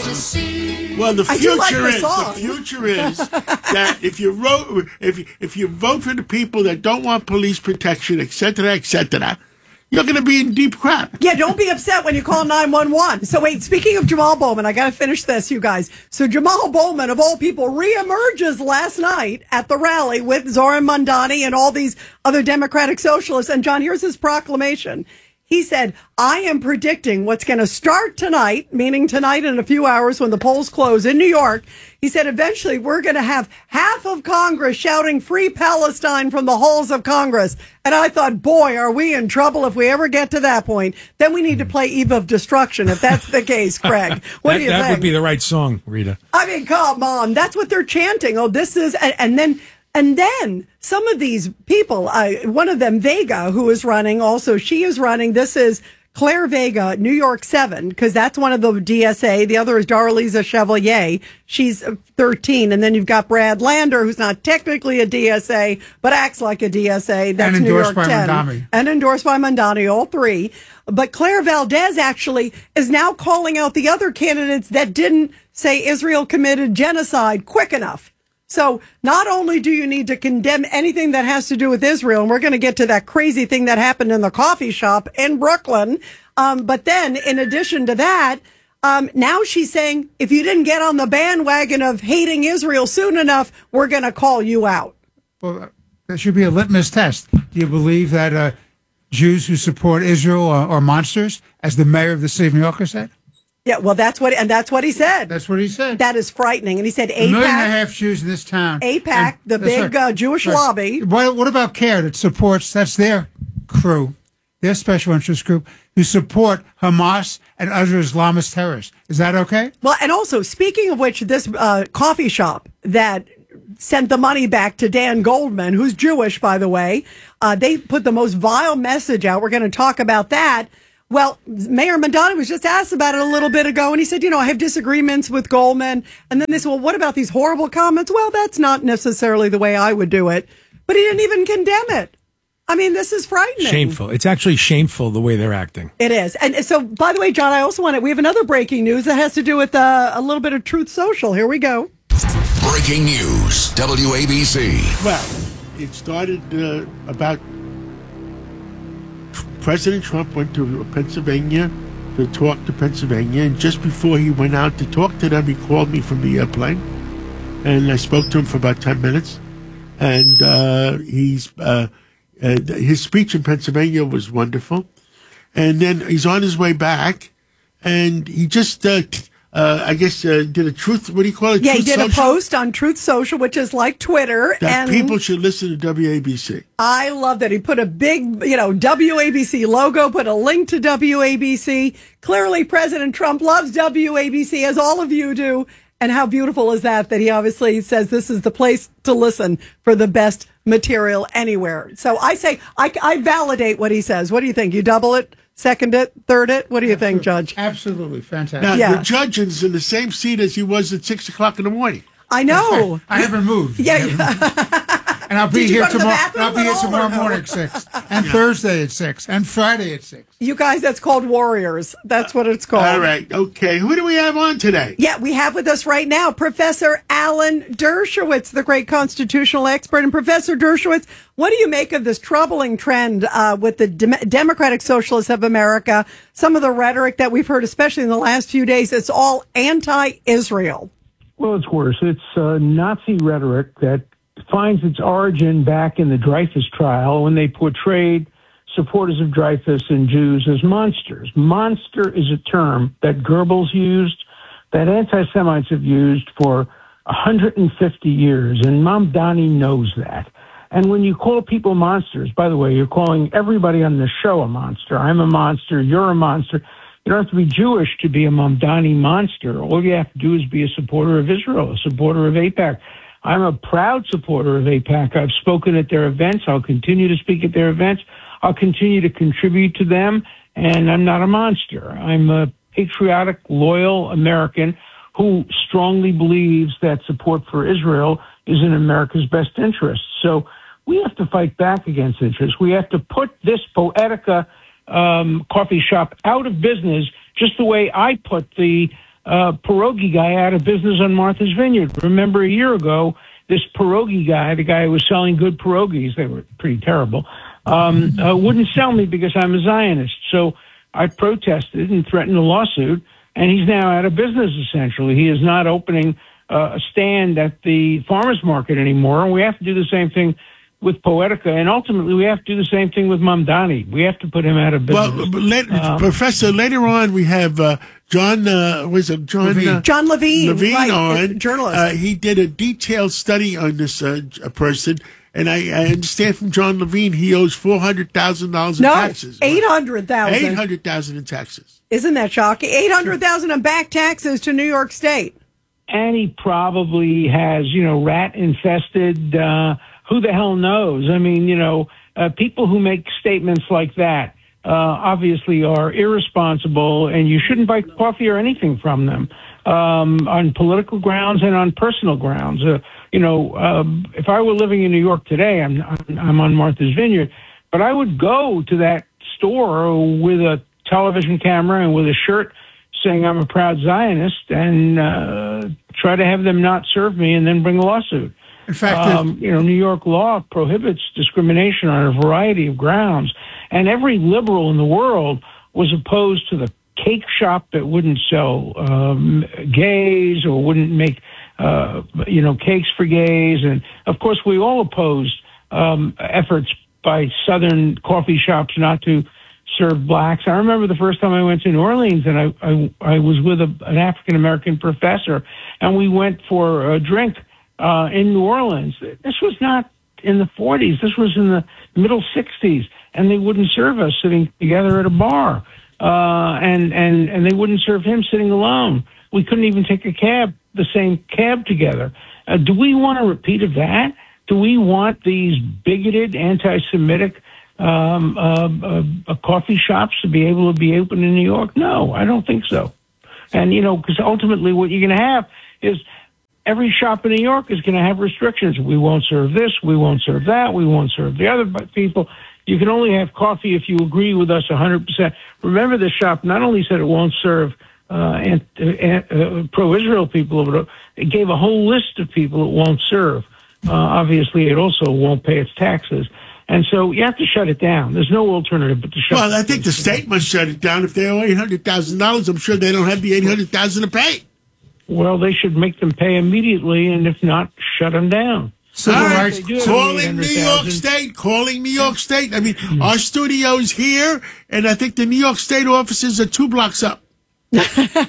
Well, the future is that if you vote for the people that don't want police protection, et cetera, you're going to be in deep crap. Yeah, don't be upset when you call 911. So wait, speaking of Jamal Bowman, I got to finish this, you guys. So Jamal Bowman, of all people, reemerges last night at the rally with Zoran Mandani and all these other Democratic socialists. And John, here's his proclamation. He said, I am predicting what's going to start tonight, meaning tonight in a few hours when the polls close in New York. He said, eventually we're going to have half of Congress shouting free Palestine from the halls of Congress. And I thought, boy, are we in trouble if we ever get to that point. Then we need to play Eve of Destruction, if that's the case, Craig. What do you think? That would be the right song, Rita. I mean, come on. That's what they're chanting. Oh, this is, and then some of these people, one of them, Vega, who is running, also she is running. This is Claire Vega, New York 7, because that's one of the DSA. The other is Darlisa Chevalier. She's 13. And then you've got Brad Lander, who's not technically a DSA, but acts like a DSA. That's New York 10. And endorsed by Mandani, all three. But Claire Valdez actually is now calling out the other candidates that didn't say Israel committed genocide quick enough. So not only do you need to condemn anything that has to do with Israel, and we're going to get to that crazy thing that happened in the coffee shop in Brooklyn, but then in addition to that, now she's saying, if you didn't get on the bandwagon of hating Israel soon enough, we're going to call you out. Well, that should be a litmus test. Do you believe that Jews who support Israel are monsters, as the mayor of the city of New York said? Yeah, well, that's what he said. That's what he said. That is frightening. And he said AIPAC. 1.5 million Jews in this town. AIPAC, the big Jewish lobby. What about CARE that supports, that's their crew, their special interest group, who support Hamas and other Islamist terrorists. Is that okay? Well, and also, speaking of which, this coffee shop that sent the money back to Dan Goldman, who's Jewish, by the way, they put the most vile message out. We're going to talk about that. Well, Mayor Mandani was just asked about it a little bit ago, and he said, I have disagreements with Goldman. And then they said, well, what about these horrible comments? Well, that's not necessarily the way I would do it. But he didn't even condemn it. I mean, this is frightening. Shameful. It's actually shameful the way they're acting. It is. And so, by the way, John, we have another breaking news that has to do with a little bit of Truth Social. Here we go. Breaking news, WABC. Well, it started about President Trump went to Pennsylvania to talk to Pennsylvania, and just before he went out to talk to them, he called me from the airplane, and I spoke to him for about 10 minutes, and his speech in Pennsylvania was wonderful, and then he's on his way back, and he just did a truth, what do you call it? Yeah, Truth he did Social? a post on Truth Social, which is like Twitter. That people should listen to WABC. I love that. He put a big, WABC logo, put a link to WABC. Clearly, President Trump loves WABC, as all of you do. And how beautiful is that he obviously says this is the place to listen for the best material anywhere. So I say, I validate what he says. What do you think? You double it? Second it, third it? What do you think, Judge? Absolutely fantastic. Now, the judge is in the same seat as he was at 6 o'clock in the morning. I know. I haven't moved. And I'll be here tomorrow. I'll be here tomorrow morning at 6, and Thursday at 6, and Friday at 6. You guys, that's called Warriors. That's what it's called. All right. Okay. Who do we have on today? Yeah, we have with us right now Professor Alan Dershowitz, the great constitutional expert. And Professor Dershowitz, what do you make of this troubling trend with the Democratic Socialists of America? Some of the rhetoric that we've heard, especially in the last few days, it's all anti-Israel. Well, it's worse. It's Nazi rhetoric that finds its origin back in the Dreyfus trial when they portrayed supporters of Dreyfus and Jews as monsters. Monster is a term that Goebbels used, that anti-Semites have used for 150 years, and Mamdani knows that. And when you call people monsters, by the way, you're calling everybody on the show a monster. I'm a monster. You're a monster. You don't have to be Jewish to be a Mamdani monster. All you have to do is be a supporter of Israel, a supporter of AIPAC. I'm a proud supporter of AIPAC. I've spoken at their events. I'll continue to speak at their events. I'll continue to contribute to them, and I'm not a monster. I'm a patriotic, loyal American who strongly believes that support for Israel is in America's best interest. So we have to fight back against interest. We have to put this Poetica coffee shop out of business, just the way I put the pierogi guy out of business on Martha's Vineyard. Remember a year ago, this pierogi guy, the guy who was selling good pierogies, they were pretty terrible, wouldn't sell me because I'm a Zionist. So I protested and threatened a lawsuit, and he's now out of business, essentially. He is not opening a stand at the farmer's market anymore, and we have to do the same thing with Poetica, and ultimately we have to do the same thing with Mamdani. We have to put him out of business. Well, Professor, later on we have John Levine. John Levine, right, on, journalist. He did a detailed study on this person, and I understand from John Levine he owes $400,000 in taxes. $800,000. $800,000 in taxes. Isn't that shocking? $800,000 in back taxes to New York State. And he probably has, rat infested. Who the hell knows? I mean, people who make statements like that obviously are irresponsible, and you shouldn't buy coffee or anything from them on political grounds and on personal grounds. If I were living in New York today, I'm on Martha's Vineyard, but I would go to that store with a television camera and with a shirt saying I'm a proud Zionist and try to have them not serve me and then bring a lawsuit. In fact, New York law prohibits discrimination on a variety of grounds, and every liberal in the world was opposed to the cake shop that wouldn't sell gays or wouldn't make cakes for gays, and of course we all opposed efforts by Southern coffee shops not to serve blacks. I remember the first time I went to New Orleans, and I was with an African American professor, and we went for a drink in New Orleans. This was not in the 40s. This was in the middle 60s, and they wouldn't serve us sitting together at a bar, and they wouldn't serve him sitting alone. We couldn't even take the same cab together. Do we want a repeat of that? Do we want these bigoted, anti-Semitic coffee shops to be able to be open in New York? No, I don't think so. And, because ultimately what you're going to have is every shop in New York is going to have restrictions. We won't serve this. We won't serve that. We won't serve the other people. You can only have coffee if you agree with us 100%. Remember, the shop not only said it won't serve pro-Israel people, but it gave a whole list of people it won't serve. Obviously, it also won't pay its taxes. And so you have to shut it down. There's no alternative but to shut it down. Well, I think the state must shut it down. If they owe $800,000, I'm sure they don't have the $800,000 to pay. Well, they should make them pay immediately, and if not, shut them down. Civil rights. Calling New York State. I mean, our studio's here, and I think the New York State offices are 2 blocks up. So,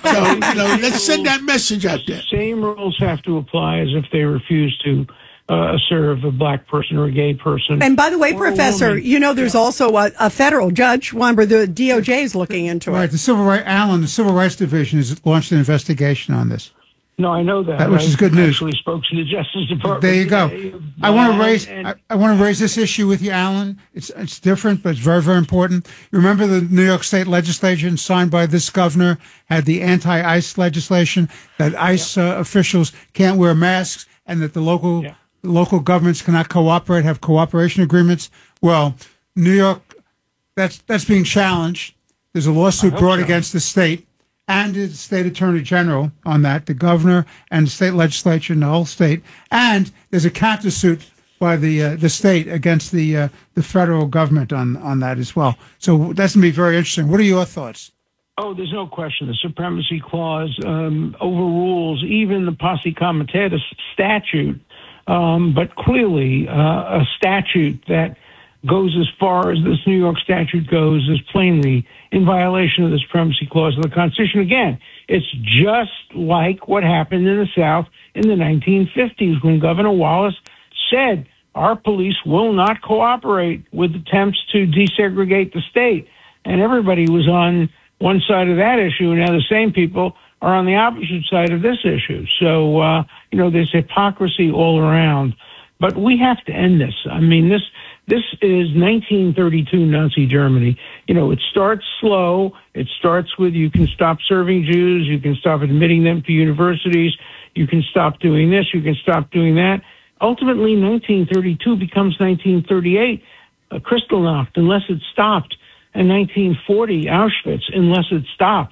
let's send that message out there. Same rules have to apply as if they refuse to serve a black person or a gay person. And by the way, Professor, there's also a federal judge, where the DOJ is looking into it. Right, the Civil Rights Division has launched an investigation on this. No, I know that. Which is good news. I actually spoke to the Justice Department. There you go. Today. I want to raise this issue with you, Alan. It's different, but it's very, very important. You remember the New York State legislation signed by this governor had the anti-ICE legislation that ICE officials can't wear masks and that the local governments cannot cooperate, have cooperation agreements. Well, New York, that's being challenged. There's a lawsuit brought against the state and the state attorney general on that, the governor and the state legislature and the whole state. And there's a countersuit by the state against the federal government on that as well. So that's going to be very interesting. What are your thoughts? Oh, there's no question. The Supremacy Clause overrules even the Posse Comitatus statute. But clearly, a statute that goes as far as this New York statute goes is plainly in violation of the Supremacy Clause of the Constitution. Again, it's just like what happened in the South in the 1950s when Governor Wallace said our police will not cooperate with attempts to desegregate the state. And everybody was on one side of that issue, and now the same people are on the opposite side of this issue. So, there's hypocrisy all around. But we have to end this. I mean, this is 1932 Nazi Germany. It starts slow. It starts with you can stop serving Jews. You can stop admitting them to universities. You can stop doing this. You can stop doing that. Ultimately, 1932 becomes 1938, Kristallnacht, unless it stopped. And 1940, Auschwitz, unless it stopped.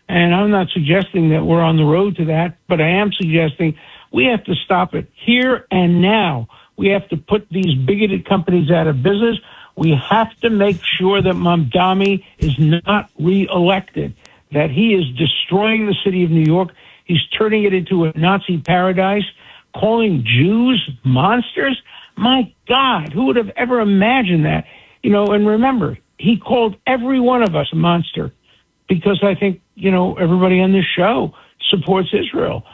And I'm not suggesting that we're on the road to that, but I am suggesting we have to stop it here and now. We have to put these bigoted companies out of business. We have to make sure that Mamdani is not reelected, that he is destroying the city of New York. He's turning it into a Nazi paradise, calling Jews monsters. My God, who would have ever imagined that? And remember, he called every one of us a monster because I think, everybody on this show supports Israel.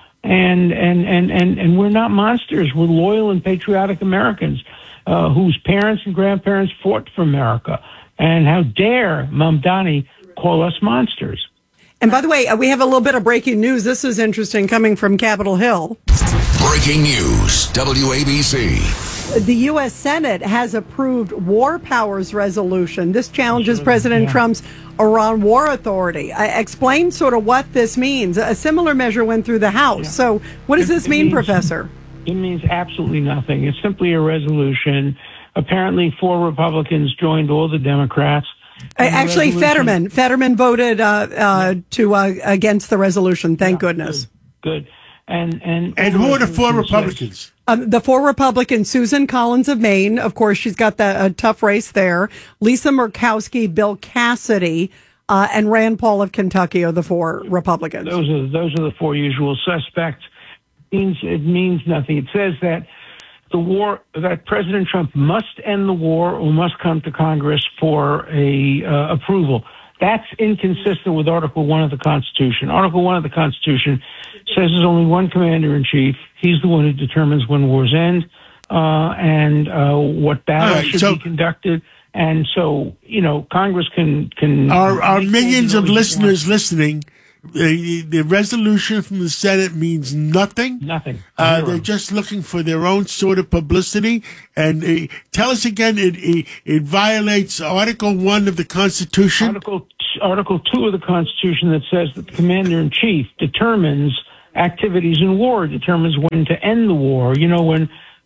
And we're not monsters. We're loyal and patriotic Americans whose parents and grandparents fought for America. And how dare Mamdani call us monsters? And by the way, we have a little bit of breaking news. This is interesting coming from Capitol Hill. Breaking news, WABC. The U.S. Senate has approved war powers resolution. This challenges President Trump's Iran War Authority. Explain sort of what this means. A similar measure went through the House. Yeah. So what does this mean, Professor? It means absolutely nothing. It's simply a resolution. Apparently 4 Republicans joined all the Democrats. Actually, Fetterman voted against the resolution. Thank goodness. Good. And who are the 4 Republicans? The 4 Republicans: Susan Collins of Maine, of course, she's got the tough race there. Lisa Murkowski, Bill Cassidy, and Rand Paul of Kentucky are the 4 Republicans. Those are the 4 usual suspects. It means nothing. It says that that President Trump must end the war or must come to Congress for approval. That's inconsistent with Article 1 of the Constitution. Article 1 of the Constitution says there's only one commander-in-chief. He's the one who determines when wars end and what battles should be conducted. And so, Congress can our millions of listeners listening. The resolution from the Senate means nothing. Nothing. They're just looking for their own sort of publicity. And tell us again, it violates Article 1 of the Constitution. Article 2 of the Constitution that says that the commander-in-chief determines activities in war, determines when to end the war. When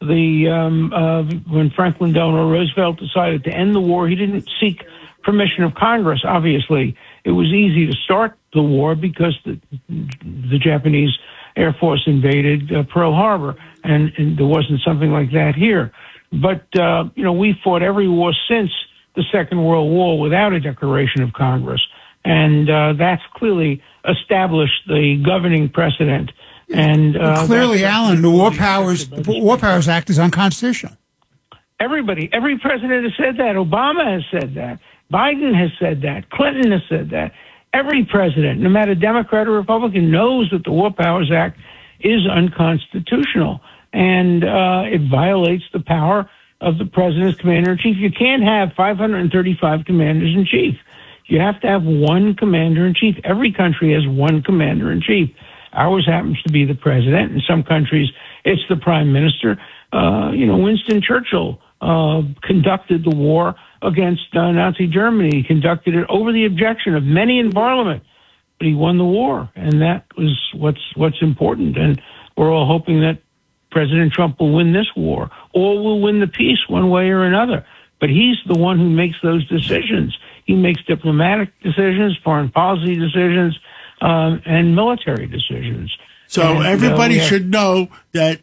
Franklin Delano Roosevelt decided to end the war, he didn't seek permission of Congress, obviously. It was easy to start the war because the Japanese Air Force invaded Pearl Harbor, and there wasn't something like that here. But, we fought every war since the Second World War without a declaration of Congress. And that's clearly established the governing precedent. And clearly, Alan, the War Powers Act is unconstitutional. Every president has said that. Obama has said that. Biden has said that. Clinton has said that. Every president, no matter Democrat or Republican, knows that the War Powers Act is unconstitutional, and it violates the power of the president as commander-in-chief. You can't have 535 commanders-in-chief. You have to have one commander-in-chief. Every country has one commander-in-chief. Ours happens to be the president. In some countries, it's the prime minister. Winston Churchill conducted the war against Nazi Germany. He conducted it over the objection of many in Parliament, but he won the war, and that was what's important. And we're all hoping that President Trump will win this war, or will win the peace one way or another. But he's the one who makes those decisions. He makes diplomatic decisions, foreign policy decisions, and military decisions. So everybody should know that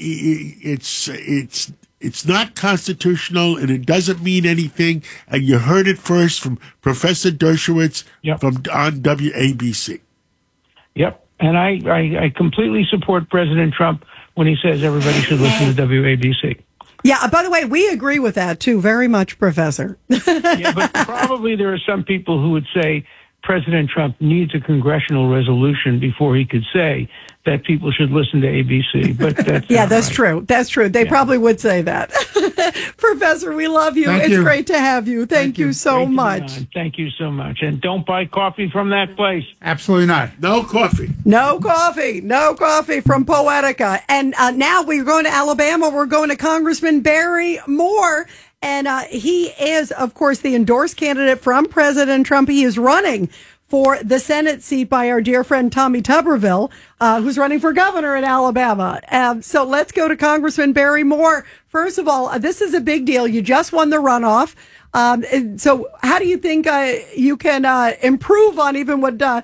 it's not constitutional and it doesn't mean anything. And you heard it first from Professor Dershowitz on WABC. Yep. And I completely support President Trump when he says everybody should listen to WABC. Yeah, by the way, we agree with that, too, very much, Professor. Yeah, but probably there are some people who would say President Trump needs a congressional resolution before he could say that people should listen to ABC. But that's that's right. True. That's true. They probably would say that. Professor, we love you. It's great to have you. Thank you so much. Thank you so much. And don't buy coffee from that place. Absolutely not. No coffee. No coffee. No coffee from Poetica. And now we're going to Alabama. We're going to Congressman Barry Moore. And he is, of course, the endorsed candidate from President Trump. He is running for the Senate seat by our dear friend Tommy Tuberville, who's running for governor in Alabama. So let's go to Congressman Barry Moore. First of all, this is a big deal. You just won the runoff. So how do you think you can improve on even what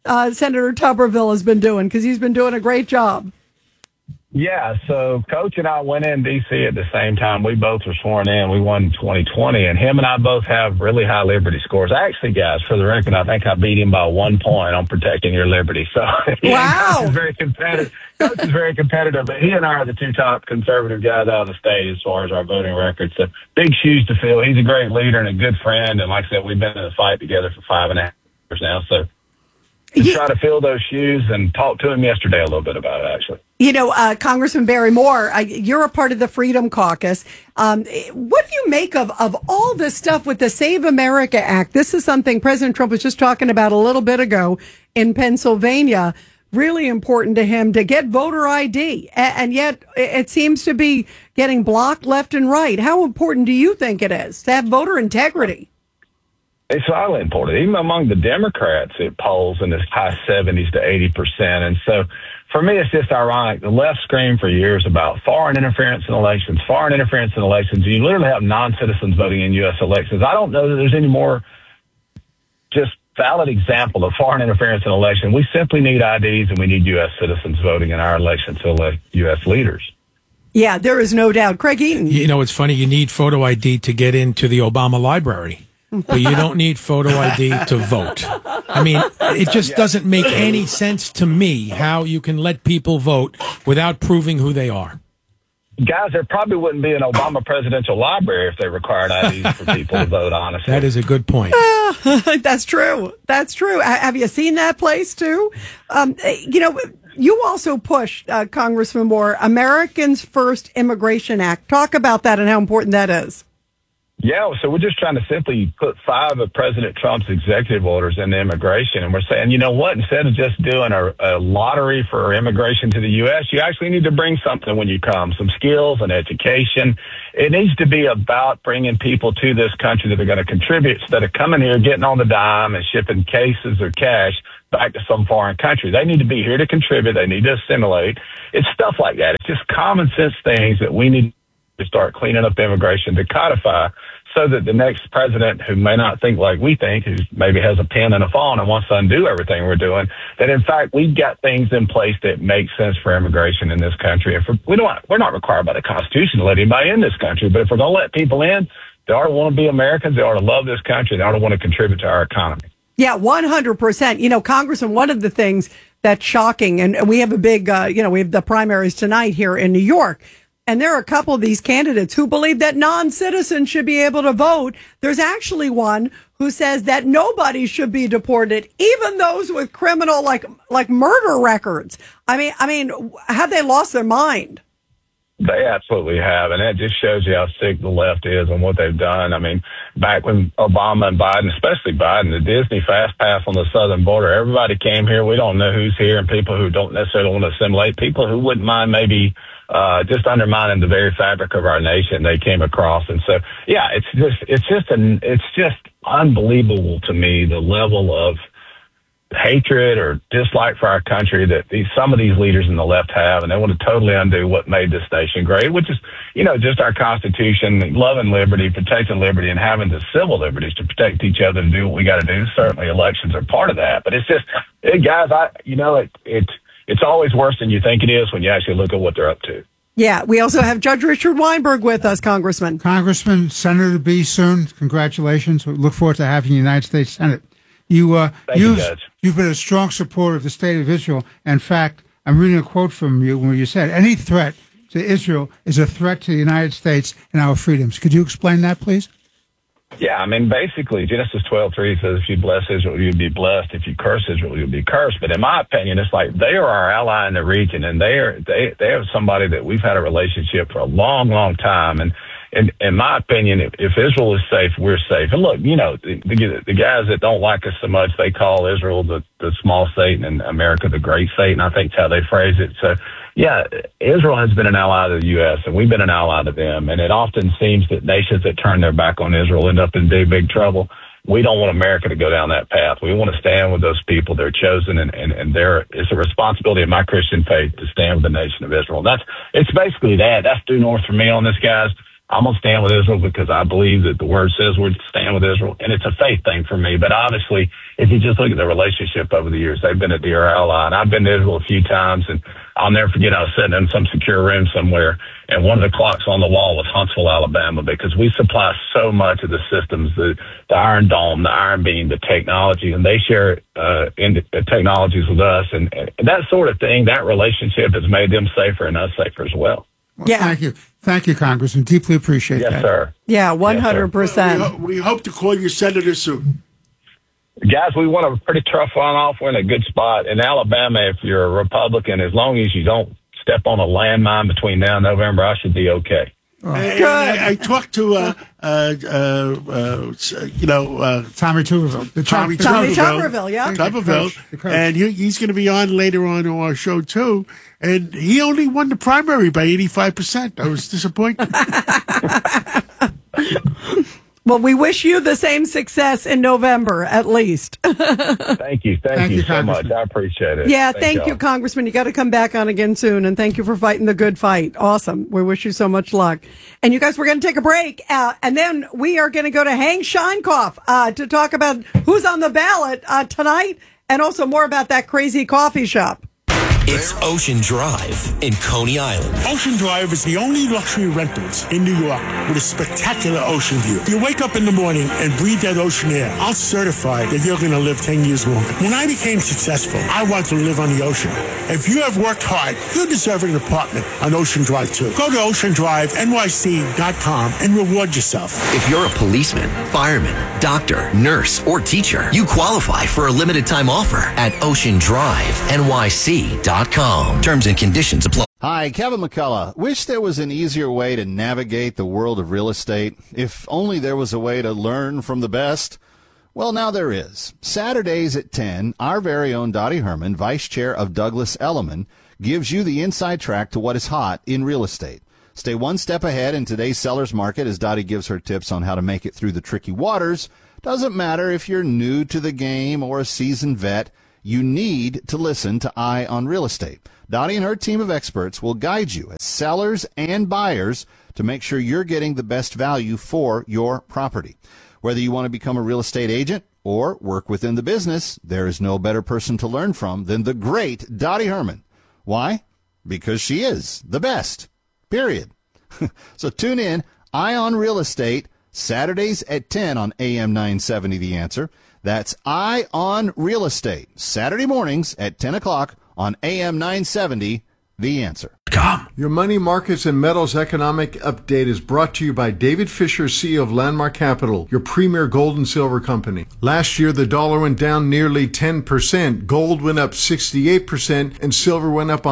Senator Tuberville has been doing, because he's been doing a great job. Yeah, so Coach and I went in D.C. at the same time. We both were sworn in. We won 2020, and him and I both have really high liberty scores. Actually, guys, for the record, I think I beat him by 1 point on protecting your liberty. So wow, Coach is very competitive. Coach is very competitive, but he and I are the two top conservative guys out of the state as far as our voting record. So big shoes to fill. He's a great leader and a good friend, and like I said, we've been in a fight together for 5.5 years now. So try to fill those shoes and talk to him yesterday a little bit about it, actually. You know, Congressman Barry Moore, you're a part of the Freedom Caucus. What do you make of all this stuff with the Save America Act? This is something President Trump was just talking about a little bit ago in Pennsylvania. Really important to him to get voter ID, and yet it seems to be getting blocked left and right. How important do you think it is to have voter integrity? It's highly important. Even among the Democrats, it polls in the high 70s to 80%. And so for me, it's just ironic. The left screamed for years about foreign interference in elections. You literally have non-citizens voting in U.S. elections. I don't know that there's any more just valid example of foreign interference in elections. We simply need IDs, and we need U.S. citizens voting in our elections to elect U.S. leaders. Yeah, there is no doubt. Craig Eaton. You know, it's funny. You need photo ID to get into the Obama library. But you don't need photo ID to vote. I mean, it just doesn't make any sense to me how you can let people vote without proving who they are. Guys, there probably wouldn't be an Obama presidential library if they required IDs for people to vote, honestly. That is a good point. That's true. That's true. Have you seen that place, too? You know, you also pushed, Congressman Moore, Americans First Immigration Act. Talk about that and how important that is. Yeah, so we're just trying to simply put 5 of President Trump's executive orders into immigration. And we're saying, you know what, instead of just doing a lottery for immigration to the U.S., you actually need to bring something when you come, some skills and education. It needs to be about bringing people to this country that are going to contribute instead of coming here, getting on the dime and shipping cases or cash back to some foreign country. They need to be here to contribute. They need to assimilate. It's stuff like that. It's just common sense things that we need to start cleaning up immigration, to codify, so that the next president, who may not think like we think, who maybe has a pen and a phone and wants to undo everything we're doing, that in fact we've got things in place that make sense for immigration in this country. And we're not required by the Constitution to let anybody in this country, but if we're going to let people in, they ought to want to be Americans, they ought to love this country, they ought to want to contribute to our economy. Yeah, 100%. You know, Congressman, one of the things that's shocking, and we have a big, we have the primaries tonight here in New York. And there are a couple of these candidates who believe that non-citizens should be able to vote. There's actually one who says that nobody should be deported, even those with criminal, like murder records. I mean, have they lost their mind? They absolutely have, and that just shows you how sick the left is and what they've done. I mean, back when Obama and Biden, especially Biden, the Disney Fast Pass on the southern border, everybody came here. We don't know who's here, and people who don't necessarily want to assimilate, people who wouldn't mind maybe just undermining the very fabric of our nation, they came across. And so, yeah, it's just unbelievable to me, the level of hatred or dislike for our country that some of these leaders in the left have, and they want to totally undo what made this nation great, which is, just our Constitution, loving liberty, protecting liberty, and having the civil liberties to protect each other and do what we got to do. Certainly elections are part of that, but it's just, guys, it's always worse than you think it is when you actually look at what they're up to. Yeah, we also have Judge Richard Weinberg with us, Congressman. Congressman, Senator to be soon. Congratulations. We look forward to having you in the United States Senate. You've been a strong supporter of the state of Israel. In fact, I'm reading a quote from you where you said, any threat to Israel is a threat to the United States and our freedoms. Could you explain that, please? Yeah, I mean, basically, Genesis 12:3 says, if you bless Israel, you'll be blessed. If you curse Israel, you'll be cursed. But in my opinion, it's like they are our ally in the region, and they have somebody that we've had a relationship for a long, long time. And in my opinion, if Israel is safe, we're safe. And look, the guys that don't like us so much, they call Israel the small Satan and America the great Satan. I think that's how they phrase it. So, yeah, Israel has been an ally to the U.S., and we've been an ally to them. And it often seems that nations that turn their back on Israel end up in big, big trouble. We don't want America to go down that path. We want to stand with those people. They're chosen, and it's a responsibility of my Christian faith to stand with the nation of Israel. It's basically that. That's due north for me on this, guys. I'm going to stand with Israel because I believe that the word says we're to stand with Israel. And it's a faith thing for me. But obviously, if you just look at the relationship over the years, they've been a dear ally. And I've been to Israel a few times, and I'll never forget I was sitting in some secure room somewhere, and one of the clocks on the wall was Huntsville, Alabama, because we supply so much of the systems, the Iron Dome, the Iron Beam, the technology, and they share the technologies with us. And that sort of thing, that relationship has made them safer and us safer as well. Well, yeah. Thank you, Congressman. Deeply appreciate that. Yes, sir. Yeah, 100%. We hope to call you Senator soon. Guys, we want a pretty tough runoff. We're in a good spot. In Alabama, if you're a Republican, as long as you don't step on a landmine between now and November, I should be okay. And I talked to Tommy Tuberville. Tommy Tuberville, yeah. Tuberville, and he's going to be on later on our show too. And he only won the primary by 85%. I was disappointed. Well, we wish you the same success in November, at least. Thank you so much. I appreciate it. Yeah, thank you, Congressman. You got to come back on again soon, and thank you for fighting the good fight. Awesome. We wish you so much luck. And you guys, we're going to take a break, and then we are going to go to Hank Scheinkoff to talk about who's on the ballot tonight, and also more about that crazy coffee shop. It's Ocean Drive in Coney Island. Ocean Drive is the only luxury rentals in New York with a spectacular ocean view. You wake up in the morning and breathe that ocean air. I'll certify that you're going to live 10 years longer. When I became successful, I wanted to live on the ocean. If you have worked hard, you deserve an apartment on Ocean Drive too. Go to oceandrivenyc.com and reward yourself. If you're a policeman, fireman, doctor, nurse, or teacher, you qualify for a limited time offer at oceandrivenyc.com. Terms and conditions apply. Hi, Kevin McCullough. Wish there was an easier way to navigate the world of real estate. If only there was a way to learn from the best. Well, now there is. Saturdays at 10, our very own Dottie Herman, Vice Chair of Douglas Elliman, gives you the inside track to what is hot in real estate. Stay one step ahead in today's seller's market as Dottie gives her tips on how to make it through the tricky waters. Doesn't matter if you're new to the game or a seasoned vet. You need to listen to Eye on Real Estate. Dottie and her team of experts will guide you as sellers and buyers to make sure you're getting the best value for your property. Whether you want to become a real estate agent or work within the business, there is no better person to learn from than the great Dottie Herman. Why? Because she is the best. Period. So tune in, Eye on Real Estate, Saturdays at 10 on AM 970 The Answer. That's Eye on Real Estate, Saturday mornings at 10 o'clock on AM 970, The Answer. Your Money Markets and Metals Economic Update is brought to you by David Fisher, CEO of Landmark Capital, your premier gold and silver company. Last year, the dollar went down nearly 10%, gold went up 68%, and silver went up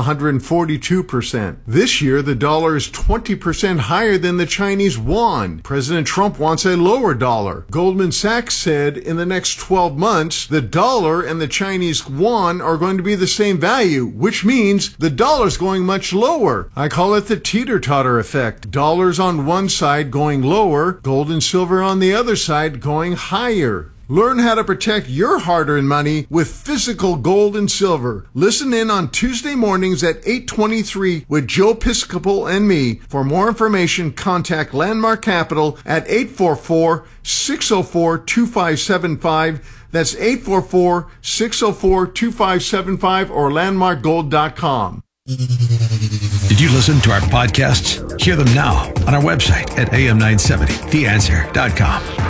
142%. This year, the dollar is 20% higher than the Chinese yuan. President Trump wants a lower dollar. Goldman Sachs said in the next 12 months, the dollar and the Chinese yuan are going to be the same value, which means the dollar's going much lower. I call it the teeter-totter effect. Dollars on one side going lower, gold and silver on the other side going higher. Learn how to protect your hard-earned money with physical gold and silver. Listen in on Tuesday mornings at 8:23 with Joe Piscopo and me. For more information, contact Landmark Capital at 844-604-2575. That's 844-604-2575 or landmarkgold.com. Did you listen to our podcasts? Hear them now on our website at am970theanswer.com.